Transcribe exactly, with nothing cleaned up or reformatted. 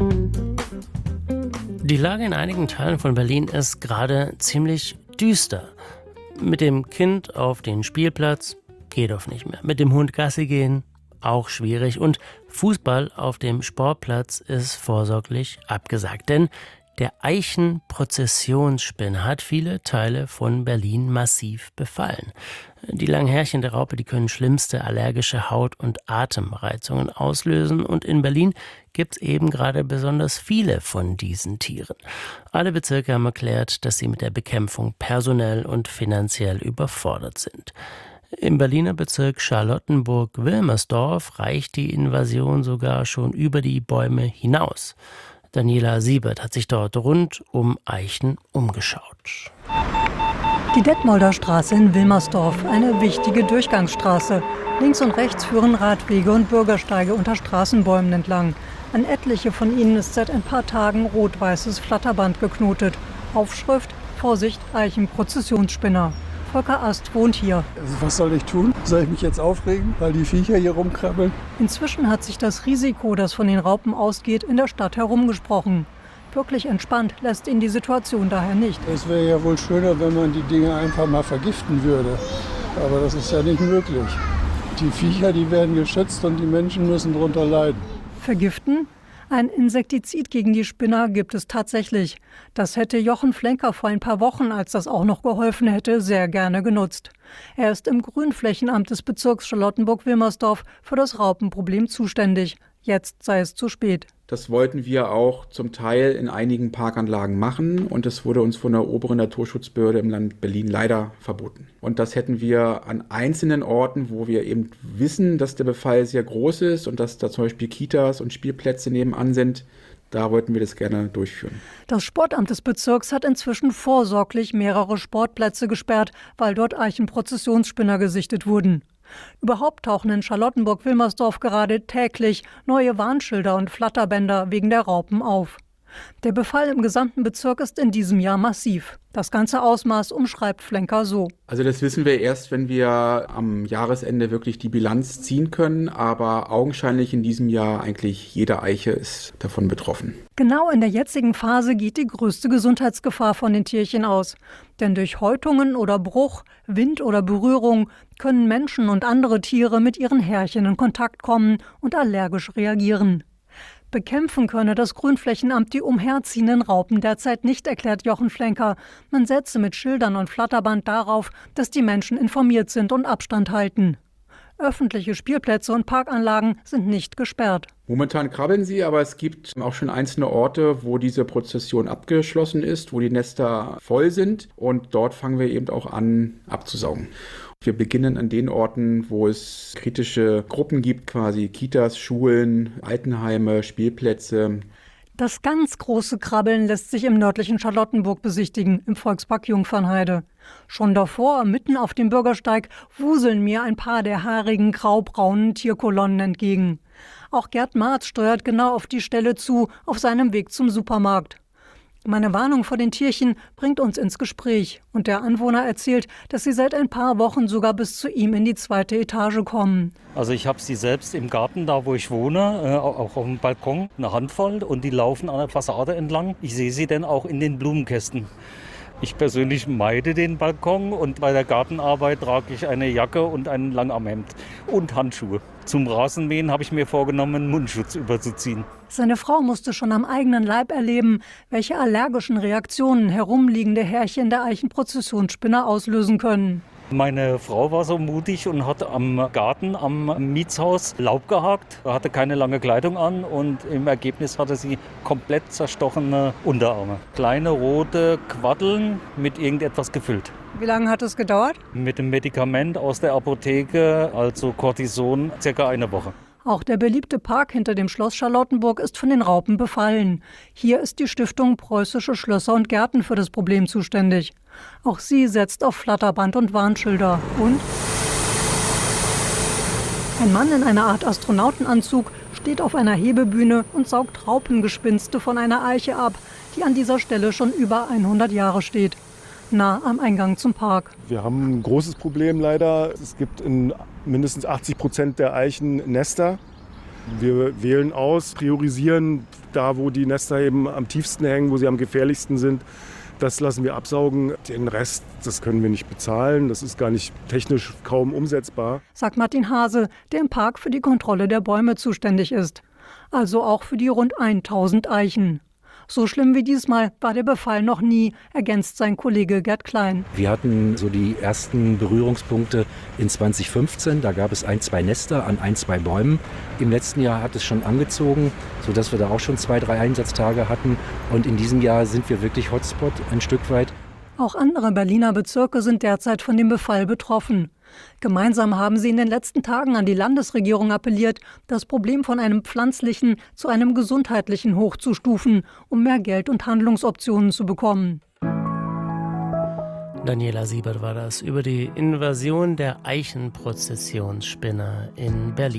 Die Lage in einigen Teilen von Berlin ist gerade ziemlich düster. Mit dem Kind auf den Spielplatz geht oft nicht mehr. Mit dem Hund Gassi gehen, auch schwierig. Und Fußball auf dem Sportplatz ist vorsorglich abgesagt. Denn der Eichenprozessionsspinner hat viele Teile von Berlin massiv befallen. Die langen Härchen der Raupe, die können schlimmste allergische Haut- und Atemreizungen auslösen. Und in Berlin gibt es eben gerade besonders viele von diesen Tieren. Alle Bezirke haben erklärt, dass sie mit der Bekämpfung personell und finanziell überfordert sind. Im Berliner Bezirk Charlottenburg-Wilmersdorf reicht die Invasion sogar schon über die Bäume hinaus. Daniela Siebert hat sich dort rund um Eichen umgeschaut. Die Detmolder Straße in Wilmersdorf, eine wichtige Durchgangsstraße. Links und rechts führen Radwege und Bürgersteige unter Straßenbäumen entlang. An etliche von ihnen ist seit ein paar Tagen rot-weißes Flatterband geknotet. Aufschrift: Vorsicht, Eichenprozessionsspinner. Volker Ast wohnt hier. Also was soll ich tun? Soll ich mich jetzt aufregen, weil die Viecher hier rumkrabbeln? Inzwischen hat sich das Risiko, das von den Raupen ausgeht, in der Stadt herumgesprochen. Wirklich entspannt lässt ihn die Situation daher nicht. Es wäre ja wohl schöner, wenn man die Dinge einfach mal vergiften würde. Aber das ist ja nicht möglich. Die Viecher, die werden geschützt und die Menschen müssen darunter leiden. Vergiften? Ein Insektizid gegen die Spinner gibt es tatsächlich. Das hätte Jochen Flenker vor ein paar Wochen, als das auch noch geholfen hätte, sehr gerne genutzt. Er ist im Grünflächenamt des Bezirks Charlottenburg-Wilmersdorf für das Raupenproblem zuständig. Jetzt sei es zu spät. Das wollten wir auch zum Teil in einigen Parkanlagen machen und es wurde uns von der oberen Naturschutzbehörde im Land Berlin leider verboten. Und das hätten wir an einzelnen Orten, wo wir eben wissen, dass der Befall sehr groß ist und dass da zum Beispiel Kitas und Spielplätze nebenan sind, da wollten wir das gerne durchführen. Das Sportamt des Bezirks hat inzwischen vorsorglich mehrere Sportplätze gesperrt, weil dort Eichenprozessionsspinner gesichtet wurden. Überhaupt tauchen in Charlottenburg-Wilmersdorf gerade täglich neue Warnschilder und Flatterbänder wegen der Raupen auf. Der Befall im gesamten Bezirk ist in diesem Jahr massiv. Das ganze Ausmaß umschreibt Flenker so. Also das wissen wir erst, wenn wir am Jahresende wirklich die Bilanz ziehen können. Aber augenscheinlich in diesem Jahr eigentlich jede Eiche ist davon betroffen. Genau in der jetzigen Phase geht die größte Gesundheitsgefahr von den Tierchen aus. Denn durch Häutungen oder Bruch, Wind oder Berührung können Menschen und andere Tiere mit ihren Härchen in Kontakt kommen und allergisch reagieren. Bekämpfen könne das Grünflächenamt die umherziehenden Raupen derzeit nicht, erklärt Jochen Flenker. Man setze mit Schildern und Flatterband darauf, dass die Menschen informiert sind und Abstand halten. Öffentliche Spielplätze und Parkanlagen sind nicht gesperrt. Momentan krabbeln sie, aber es gibt auch schon einzelne Orte, wo diese Prozession abgeschlossen ist, wo die Nester voll sind und dort fangen wir eben auch an abzusaugen. Wir beginnen an den Orten, wo es kritische Gruppen gibt, quasi Kitas, Schulen, Altenheime, Spielplätze. Das ganz große Krabbeln lässt sich im nördlichen Charlottenburg besichtigen, im Volkspark Jungfernheide. Schon davor, mitten auf dem Bürgersteig, wuseln mir ein paar der haarigen, graubraunen Tierkolonnen entgegen. Auch Gerd Marz steuert genau auf die Stelle zu, auf seinem Weg zum Supermarkt. Meine Warnung vor den Tierchen bringt uns ins Gespräch. Und der Anwohner erzählt, dass sie seit ein paar Wochen sogar bis zu ihm in die zweite Etage kommen. Also ich habe sie selbst im Garten, da wo ich wohne, äh, auch auf dem Balkon, eine Handvoll. Und die laufen an der Fassade entlang. Ich sehe sie dann auch in den Blumenkästen. Ich persönlich meide den Balkon und bei der Gartenarbeit trage ich eine Jacke und ein Langarmhemd und Handschuhe. Zum Rasenmähen habe ich mir vorgenommen, Mundschutz überzuziehen. Seine Frau musste schon am eigenen Leib erleben, welche allergischen Reaktionen herumliegende Härchen der Eichenprozessionsspinner auslösen können. Meine Frau war so mutig und hat am Garten, am Mietshaus Laub gehakt, hatte keine lange Kleidung an und im Ergebnis hatte sie komplett zerstochene Unterarme. Kleine rote Quaddeln mit irgendetwas gefüllt. Wie lange hat es gedauert? Mit dem Medikament aus der Apotheke, also Cortison, circa eine Woche. Auch der beliebte Park hinter dem Schloss Charlottenburg ist von den Raupen befallen. Hier ist die Stiftung Preußische Schlösser und Gärten für das Problem zuständig. Auch sie setzt auf Flatterband und Warnschilder. Und ein Mann in einer Art Astronautenanzug steht auf einer Hebebühne und saugt Raupengespinste von einer Eiche ab, die an dieser Stelle schon über hundert Jahre steht. Nah am Eingang zum Park. Wir haben ein großes Problem leider. Es gibt in mindestens achtzig Prozent der Eichen Nester. Wir wählen aus, priorisieren da, wo die Nester eben am tiefsten hängen, wo sie am gefährlichsten sind. Das lassen wir absaugen. Den Rest, das können wir nicht bezahlen. Das ist gar nicht technisch kaum umsetzbar. Sagt Martin Hase, der im Park für die Kontrolle der Bäume zuständig ist. Also auch für die rund tausend Eichen. So schlimm wie diesmal war der Befall noch nie, ergänzt sein Kollege Gerd Klein. Wir hatten so die ersten Berührungspunkte in zwanzig fünfzehn. Da gab es ein, zwei Nester an ein, zwei Bäumen. Im letzten Jahr hat es schon angezogen, sodass wir da auch schon zwei, drei Einsatztage hatten. Und in diesem Jahr sind wir wirklich Hotspot ein Stück weit. Auch andere Berliner Bezirke sind derzeit von dem Befall betroffen. Gemeinsam haben sie in den letzten Tagen an die Landesregierung appelliert, das Problem von einem pflanzlichen zu einem gesundheitlichen hochzustufen, um mehr Geld und Handlungsoptionen zu bekommen. Daniela Siebert war das über die Invasion der Eichenprozessionsspinner in Berlin.